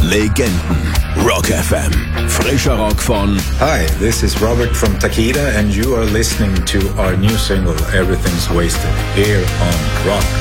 Legenden. Rock FM. Frischer Rock von... Hi, this is Robert from Takida and you are listening to our new single, Everything's Wasted, here on Rock